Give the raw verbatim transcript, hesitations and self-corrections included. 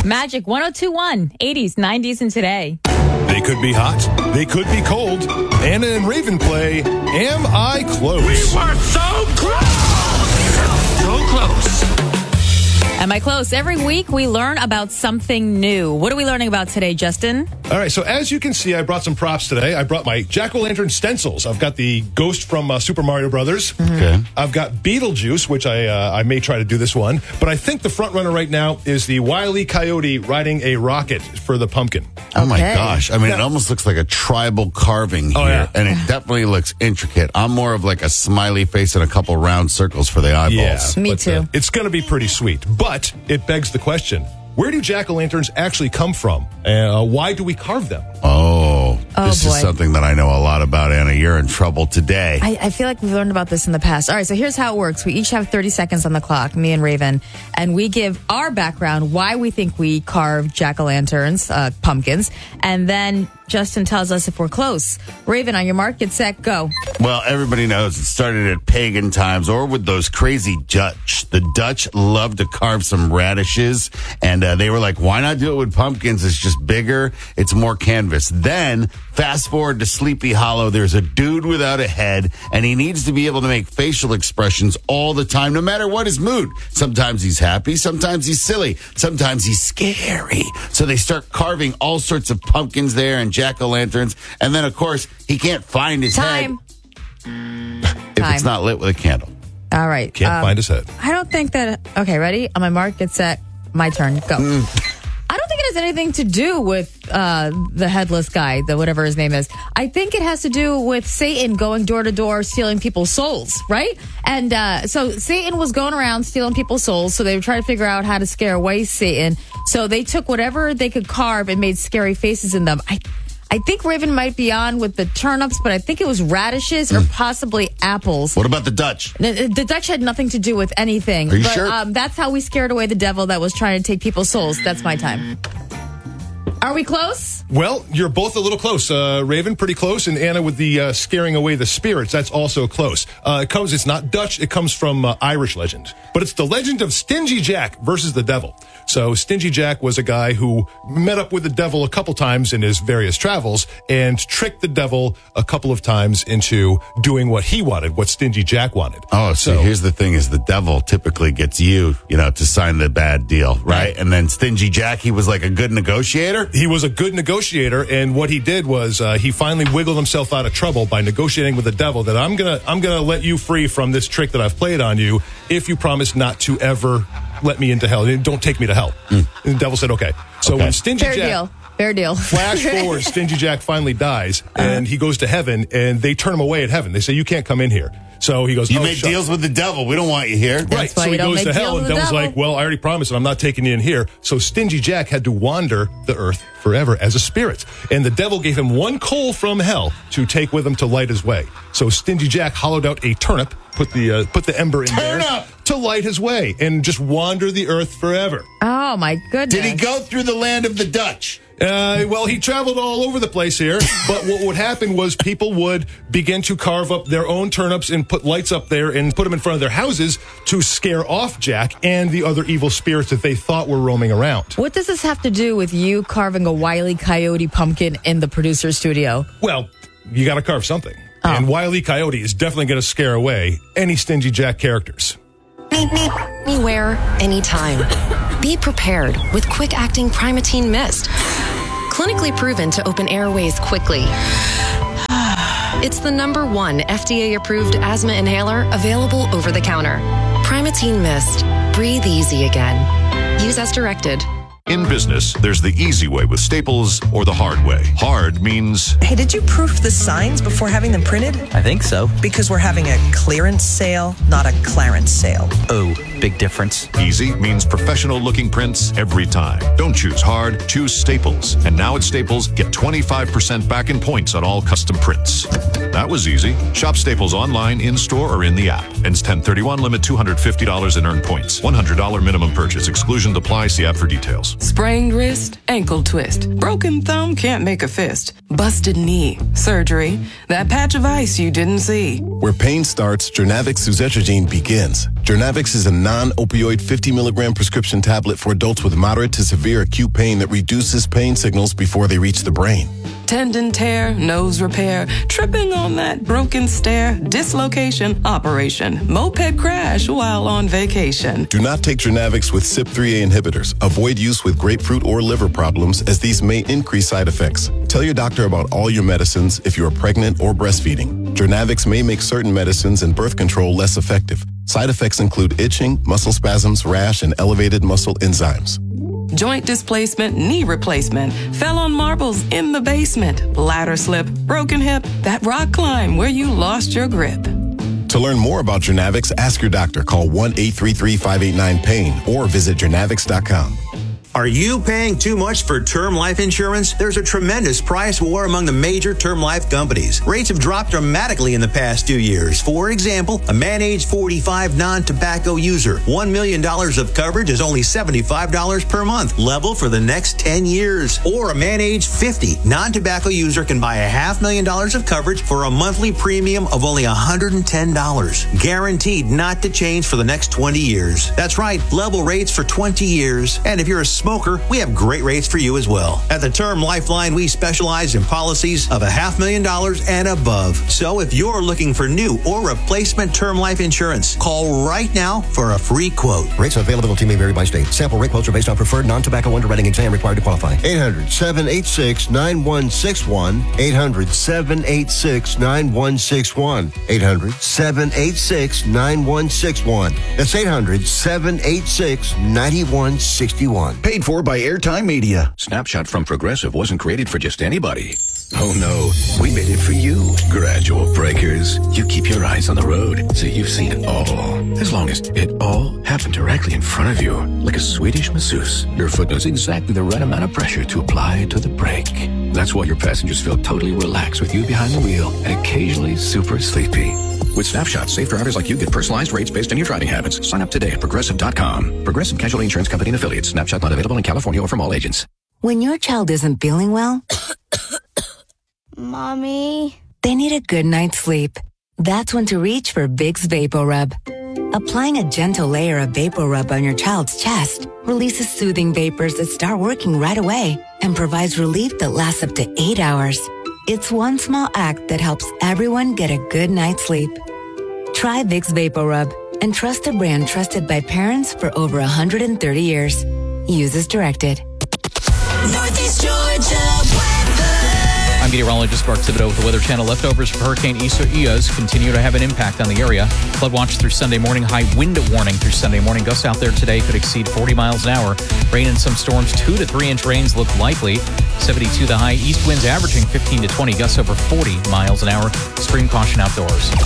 Magic one oh two point one, eighties, nineties, and today. They could be hot. They could be cold. Anna and Raven play Am I Close? We were so close! So close. Am I close? Every week we learn about something new. What are we learning about today, Justin? All right, so as you can see, I brought some props today. I brought my Jack-O-Lantern stencils. I've got the ghost from uh, Super Mario Brothers. Mm-hmm. Okay. I've got Beetlejuice, which I uh, I may try to do this one. But I think the front runner right now is the Wile E. Coyote riding a rocket for the pumpkin. Oh, my Okay. gosh. I mean, Yeah. it almost looks like a tribal carving here. Oh, yeah. And it definitely looks intricate. I'm more of like a smiley face and a couple round circles for the eyeballs. Me but, too. Uh, it's going to be pretty sweet. But it begs the question, where do jack-o'-lanterns actually come from? Uh, why do we carve them? Oh, Oh, this boy. is something that I know a lot about, Anna. You're in trouble today. I, I feel like we've learned about this in the past. All right, so here's how it works. We each have thirty seconds on the clock, me and Raven, and we give our background, why we think we carve jack-o'-lanterns, uh, pumpkins, and then Justin tells us if we're close. Raven, on your mark, get set, go. Well, everybody knows it started at pagan times or with those crazy Dutch. The Dutch love to carve some radishes, and uh, they were like, why not do it with pumpkins? It's just bigger. It's more canvas. Then, fast forward to Sleepy Hollow. There's a dude without a head, and he needs to be able to make facial expressions all the time, no matter what his mood. Sometimes he's happy. Sometimes he's silly. Sometimes he's scary. So they start carving all sorts of pumpkins there and jack-o'-lanterns. And then, of course, he can't find his Time. head if Time. it's not lit with a candle. All right. Can't um, find his head. I don't think that... Okay, ready? On my mark, get set, my turn, go. I don't think it has anything to do with uh, the headless guy, the whatever his name is. I think it has to do with Satan going door to door stealing people's souls, right? And uh, so Satan was going around stealing people's souls, so they were trying to figure out how to scare away Satan. So they took whatever they could carve and made scary faces in them. I I think Raven might be on with the turnips, but I think it was radishes or possibly apples. What about the Dutch? The, the Dutch had nothing to do with anything. Are you but, sure? Um, that's how we scared away the devil that was trying to take people's souls. That's my time. Are we close? Well, you're both a little close. Uh, Raven, pretty close, and Anna with the uh, scaring away the spirits. That's also close. Uh, it comes. It's not Dutch. It comes from uh, Irish legend, but it's the legend of Stingy Jack versus the devil. So Stingy Jack was a guy who met up with the devil a couple times in his various travels and tricked the devil a couple of times into doing what he wanted, what Stingy Jack wanted. Oh, so, So- here's the thing is the devil typically gets you, you know, to sign the bad deal, right? Right. And then Stingy Jack, he was like a good negotiator. He was a good negotiator, and what he did was uh, he finally wiggled himself out of trouble by negotiating with the devil that I'm gonna I'm gonna let you free from this trick that I've played on you if you promise not to ever let me into hell. Don't take me to hell. And the devil said, okay. So Okay. when Stingy Fair Jack deal. Fair deal. flash forward, Stingy Jack finally dies, and he goes to heaven, and they turn him away at heaven. They say, you can't come in here. So he goes, You oh, made shucks. deals with the devil. We don't want you here. Right, That's why so you he don't goes make to hell, deals and with the Devil's devil. like, well, I already promised, and I'm not taking you in here. So Stingy Jack had to wander the earth forever as a spirit. And the devil gave him one coal from hell to take with him to light his way. So Stingy Jack hollowed out a turnip, put the uh, put the ember in there Turnip! to light his way, and just wander the earth forever. Oh, my goodness. Did he go through the land of the Dutch? Uh, well, he traveled all over the place here, but what would happen was people would begin to carve up their own turnips and put lights up there and put them in front of their houses to scare off Jack and the other evil spirits that they thought were roaming around. What does this have to do with you carving a Wile E. Coyote pumpkin in the producer's studio? Well, you got to carve something. Oh. And Wile E. Coyote is definitely going to scare away any Stingy Jack characters. Anywhere, anytime. Be prepared with quick-acting Primatene Mist. Clinically proven to open airways quickly. It's the number one F D A-approved asthma inhaler available over the counter. Primatene Mist. Breathe easy again. Use as directed. In business, there's the easy way with Staples or the hard way. Hard means Hey, did you proof the signs before having them printed? I think so. Because we're having a clearance sale, not a clarence sale. Oh, big difference. easy means professional looking prints every time. Don't choose hard, choose Staples. And now at Staples, get twenty-five percent back in points on all custom prints. That was easy. Shop Staples online, in-store, or in the app. Ends ten thirty-one, limit two hundred fifty dollars in earned points. one hundred dollars minimum purchase. Exclusions apply. See app for details. Sprained wrist, ankle twist. Broken thumb can't make a fist. Busted knee, surgery. That patch of ice you didn't see. Where pain starts, Jernavix suzetrigine begins. Jernavix is a non-opioid fifty milligram prescription tablet for adults with moderate to severe acute pain that reduces pain signals before they reach the brain. Tendon tear, nose repair, tripping on that broken stair, dislocation, operation, moped crash while on vacation. Do not take Jernavix with C Y P three A inhibitors. Avoid use with grapefruit or liver problems, as these may increase side effects. Tell your doctor about all your medicines if you are pregnant or breastfeeding. Jernavix may make certain medicines and birth control less effective. Side effects include itching, muscle spasms, rash, and elevated muscle enzymes. Joint displacement, knee replacement, fell on marbles in the basement, ladder slip, broken hip, that rock climb where you lost your grip. To learn more about Jernavix, ask your doctor. Call one eight three three, five eight nine, pain or visit jernavix dot com. Are you paying too much for term life insurance? There's a tremendous price war among the major term life companies. Rates have dropped dramatically in the past two years. For example, a man age forty-five non-tobacco user, one million dollars of coverage is only seventy-five dollars per month, level for the next ten years. Or a man age fifty non-tobacco user can buy a half million dollars of coverage for a monthly premium of only one hundred ten dollars. Guaranteed not to change for the next twenty years. That's right, level rates for twenty years. And if you're a smoker, we have great rates for you as well. At the Term Lifeline, we specialize in policies of a half million dollars and above. So if you're looking for new or replacement term life insurance, call right now for a free quote. Rates and availability may vary by state. Sample rate quotes are based on preferred non-tobacco underwriting exam required to qualify. eight hundred, seven eight six, nine one six one. eight hundred, seven eight six, nine one six one. eight hundred, seven eight six, nine one six one. That's eight hundred, seven eight six, nine one six one. Paid for by Airtime Media. Snapshot from Progressive wasn't created for just anybody. Oh no, we made it for you. Gradual breakers. You keep your eyes on the road, so you've seen it all. As long as it all happened directly in front of you, like a Swedish masseuse. Your foot knows exactly the right amount of pressure to apply to the brake. That's why your passengers feel totally relaxed with you behind the wheel and occasionally super sleepy. With Snapshot, safe drivers like you get personalized rates based on your driving habits. Sign up today at Progressive dot com. Progressive Casualty Insurance Company and Affiliates. Snapshot not available in California or from all agents. When your child isn't feeling well, Mommy, they need a good night's sleep. That's when to reach for Vicks VapoRub. Applying a gentle layer of VapoRub on your child's chest releases soothing vapors that start working right away and provides relief that lasts up to eight hours. It's one small act that helps everyone get a good night's sleep. Try Vicks VapoRub and trust a brand trusted by parents for over one hundred thirty years. Use as directed. Northeast Georgia weather. I'm meteorologist Mark Thibodeau with the Weather Channel. Leftovers for Hurricane Isaias continue to have an impact on the area. Flood watch through Sunday morning. High wind warning through Sunday morning. Gusts out there today could exceed forty miles an hour. Rain and some storms. Two to three inch rains look likely. seventy-two the high. East winds averaging fifteen to twenty. Gusts over forty miles an hour. Extreme caution outdoors.